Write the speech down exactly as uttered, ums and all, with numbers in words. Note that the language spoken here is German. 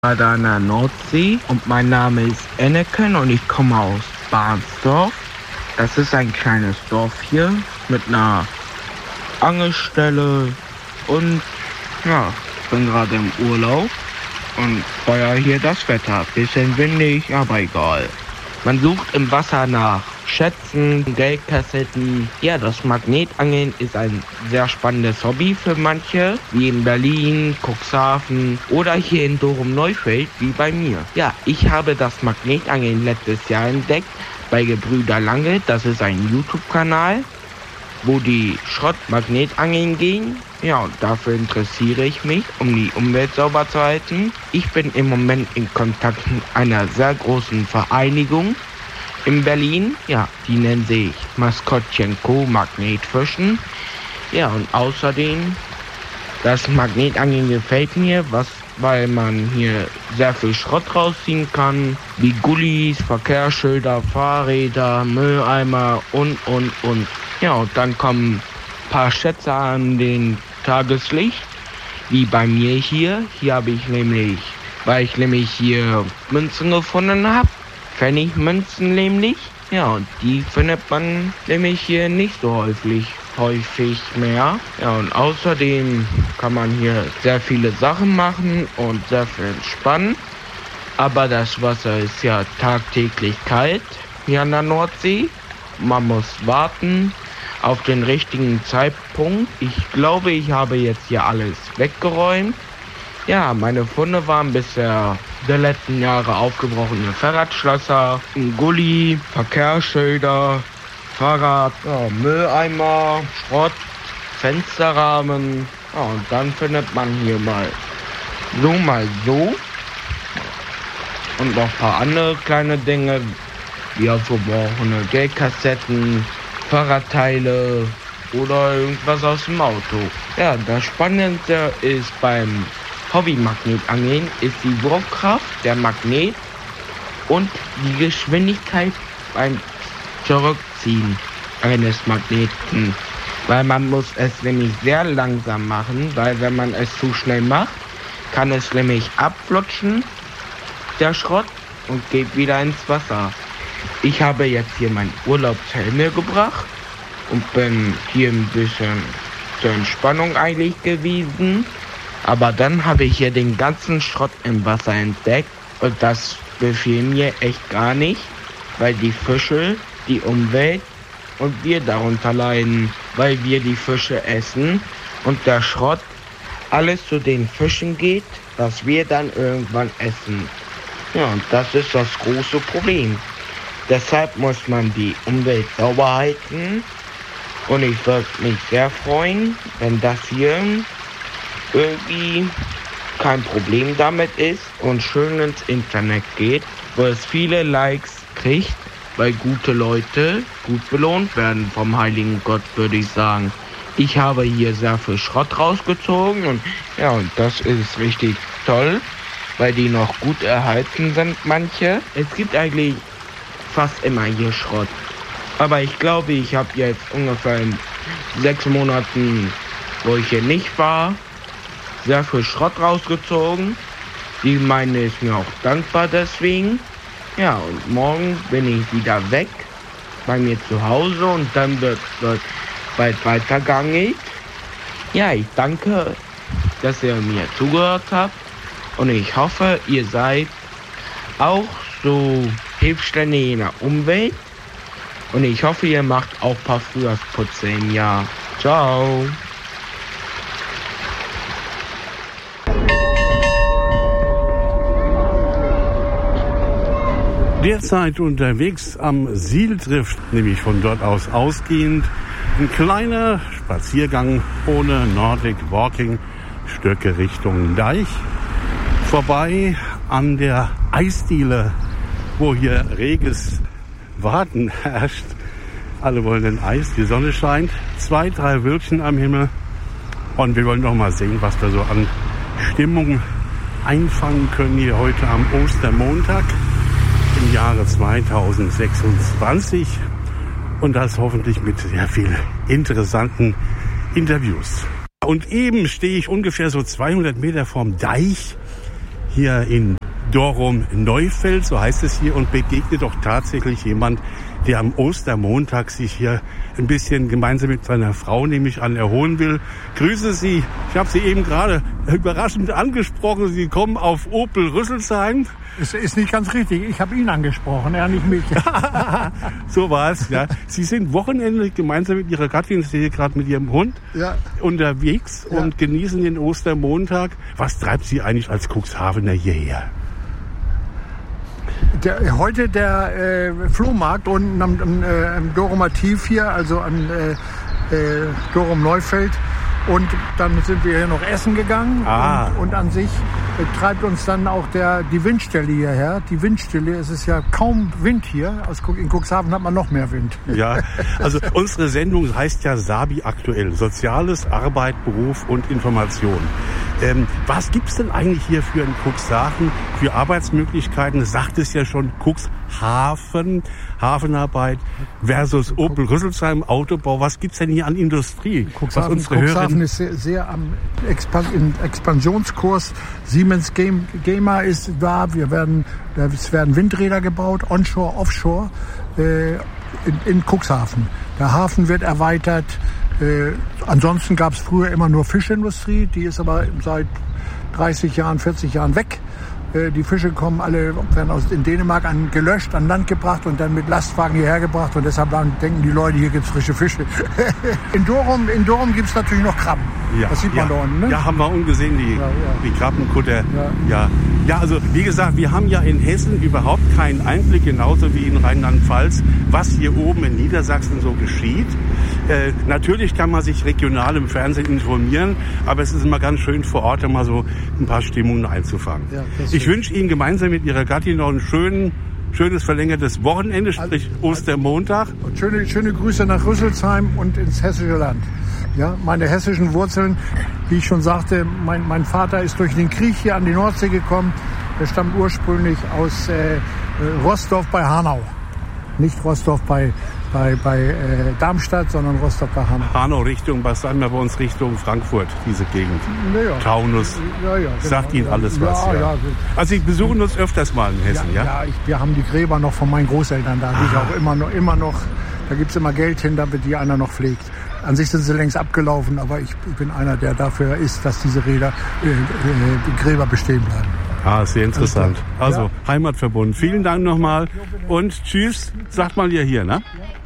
Gerade an der Nordsee und mein Name ist Enneken und ich komme aus Bahnsdorf. Das ist ein kleines Dorf hier mit einer Angelstelle und ja, ich bin gerade im Urlaub und feiere hier das Wetter. Bisschen windig, aber egal. Man sucht im Wasser nach Schätzen, Geldkassetten. Ja, das Magnetangeln ist ein sehr spannendes Hobby für manche, wie in Berlin, Cuxhaven oder hier in Dorum-Neufeld, wie bei mir. Ja, ich habe das Magnetangeln letztes Jahr entdeckt bei Gebrüder Lange. Das ist ein YouTube-Kanal, wo die Schrott-Magnetangeln gehen. Ja, und dafür interessiere ich mich, um die Umwelt sauber zu halten. Ich bin im Moment in Kontakt mit einer sehr großen Vereinigung in Berlin. Ja, die nennen sich Maskottchen Co. Magnetfischen. Ja, und außerdem, das Magnetangeln gefällt mir, was, weil man hier sehr viel Schrott rausziehen kann, wie Gullis, Verkehrsschilder, Fahrräder, Mülleimer und, und, und. Ja, und dann kommen ein paar Schätze an den Tageslicht, wie bei mir hier. Hier habe ich nämlich, weil ich nämlich hier Münzen gefunden habe, Pfennigmünzen nämlich. Ja, und die findet man nämlich hier nicht so häufig, häufig mehr. Ja, und außerdem kann man hier sehr viele Sachen machen und sehr viel entspannen. Aber das Wasser ist ja tagtäglich kalt hier an der Nordsee. Man muss warten auf den richtigen Zeitpunkt. Ich glaube, ich habe jetzt hier alles weggeräumt. Ja, meine Funde waren bisher der letzten Jahre aufgebrochene Fahrradschlösser, ein Gully, Verkehrsschilder, Fahrrad, ja, Mülleimer, Schrott, Fensterrahmen. Ja, und dann findet man hier mal so, mal so. Und noch ein paar andere kleine Dinge, wie aufgebrochene Geldkassetten, Fahrradteile oder irgendwas aus dem Auto. Ja, das Spannendste ist beim Hobby-Magnetangeln ist die Wurfkraft, der Magnet und die Geschwindigkeit beim Zurückziehen eines Magneten. Weil man muss es nämlich sehr langsam machen, weil wenn man es zu schnell macht, kann es nämlich abflutschen, der Schrott, und geht wieder ins Wasser. Ich habe jetzt hier mein Urlaubshelm gebracht und bin hier ein bisschen zur Entspannung eigentlich gewesen. Aber dann habe ich hier den ganzen Schrott im Wasser entdeckt und das gefiel mir echt gar nicht, weil die Fische, die Umwelt und wir darunter leiden, weil wir die Fische essen und der Schrott alles zu den Fischen geht, was wir dann irgendwann essen. Ja, und das ist das große Problem. Deshalb muss man die Umwelt sauber halten und ich würde mich sehr freuen, wenn das hier irgendwie kein Problem damit ist und schön ins Internet geht, wo es viele Likes kriegt, weil gute Leute gut belohnt werden vom heiligen Gott, würde ich sagen. Ich habe hier sehr viel Schrott rausgezogen und ja, und das ist richtig toll, weil die noch gut erhalten sind, manche. Es gibt eigentlich fast immer hier Schrott. Aber ich glaube, ich habe jetzt ungefähr in sechs Monaten, wo ich hier nicht war, sehr viel Schrott rausgezogen. Die meine ist mir auch dankbar deswegen. Ja, und morgen bin ich wieder weg bei mir zu Hause und dann wird, wird bald weitergeangelt. Ja, ich danke, dass ihr mir zugehört habt und ich hoffe, ihr seid auch so hilfsständig in der Umwelt und ich hoffe, ihr macht auch ein paar Frühjahrsputze im Jahr. Ciao! Derzeit unterwegs am Siel-Trift, nämlich von dort aus ausgehend. Ein kleiner Spaziergang ohne Nordic Walking, Stöcke Richtung Deich. Vorbei an der Eisdiele, wo hier reges Warten herrscht. Alle wollen ein Eis, die Sonne scheint. Zwei, drei Wölkchen am Himmel. Und wir wollen doch mal sehen, was wir so an Stimmung einfangen können hier heute am Ostermontag im Jahre zweitausendsechsundzwanzig und das hoffentlich mit sehr vielen interessanten Interviews. Und eben stehe ich ungefähr so zweihundert Meter vom Deich hier in Dorum-Neufeld, so heißt es hier, und begegnet doch tatsächlich jemand, der am Ostermontag sich hier ein bisschen gemeinsam mit seiner Frau, nehme ich an, erholen will. Grüße Sie. Ich habe Sie eben gerade überraschend angesprochen. Sie kommen auf Opel Rüsselsheim. Es ist nicht ganz richtig. Ich habe ihn angesprochen, er nicht mich. So war es, ja. Sie sind Wochenende gemeinsam mit Ihrer Gattin, ich sehe gerade mit Ihrem Hund, ja, unterwegs ja. und genießen den Ostermontag. Was treibt Sie eigentlich als Cuxhavener hierher? Der, heute der äh, Flohmarkt unten am, am, äh, am Dorumer Tief hier, also am äh, äh, Dorum Neufeld. Und dann sind wir hier noch essen gegangen. Ah. Und, und an sich äh, treibt uns dann auch der, die Windstille hierher. Die Windstille, es ist ja kaum Wind hier. Aus, in Cuxhaven hat man noch mehr Wind. Ja, also unsere Sendung heißt ja Sabi aktuell. Soziales, Arbeit, Beruf und Information. Ähm, was gibt's denn eigentlich hier für in Cuxhaven für Arbeitsmöglichkeiten? Das sagt es ja schon, Cuxhaven, Hafenarbeit versus Opel Rüsselsheim, Autobau. Was gibt's denn hier an Industrie? Cuxhaven, Cuxhaven ist sehr, sehr am Expan- im Expansionskurs. Siemens Game, Gamer ist da. Wir werden, es werden Windräder gebaut, onshore, offshore, äh, in, in Cuxhaven. Der Hafen wird erweitert. Äh, ansonsten gab es früher immer nur Fischindustrie, die ist aber seit dreißig Jahren, vierzig Jahren weg. Äh, die Fische kommen alle, werden aus in Dänemark an, gelöscht, an Land gebracht und dann mit Lastwagen hierher gebracht und deshalb denken die Leute, hier gibt's frische Fische. in Dorum, in Dorum gibt's natürlich noch Krabben. Ja, das sieht man ja. da unten, ne? Ja, haben wir ungesehen, die, ja, ja. die Krabbenkutter. Ja. Ja. Ja, also wie gesagt, wir haben ja in Hessen überhaupt keinen Einblick, genauso wie in Rheinland-Pfalz, was hier oben in Niedersachsen so geschieht. Äh, natürlich kann man sich regional im Fernsehen informieren, aber es ist immer ganz schön vor Ort mal so ein paar Stimmungen einzufangen. Ja, ich wünsche Ihnen gemeinsam mit Ihrer Gattin noch ein schönen, schönes verlängertes Wochenende, sprich Ostermontag. Und schöne, schöne Grüße nach Rüsselsheim und ins hessische Land. Ja, meine hessischen Wurzeln, wie ich schon sagte, mein, mein Vater ist durch den Krieg hier an die Nordsee gekommen. Er stammt ursprünglich aus äh, Rostock bei Hanau. Nicht Rostock bei, bei, bei äh, Darmstadt, sondern Rostock bei Hanau. Hanau Richtung, was sagen wir bei uns Richtung Frankfurt, diese Gegend. Ja, Taunus. Ja, ja, genau. Sagt Ihnen alles ja, was. Ja. Ja. Also Sie besuchen uns öfters mal in Hessen, ja? Ja, ja ich, wir haben die Gräber noch von meinen Großeltern da, die ich auch immer noch, immer noch, da gibt's immer Geld hin, damit die einer noch pflegt. An sich sind sie längst abgelaufen, aber ich bin einer, der dafür ist, dass diese Räder, äh, äh, die Gräber bestehen bleiben. Ah, sehr interessant. Also, ja. Heimatverbund. Vielen Dank nochmal und tschüss. Sagt mal ihr hier, ne? Ja.